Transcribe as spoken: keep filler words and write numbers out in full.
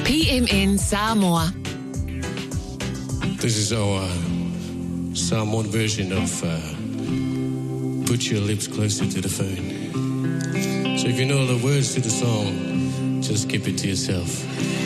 P M N Samoa. This is our Samoan version of uh, Put Your Lips Closer to the Phone. So if you know the words to the song, just keep it to yourself.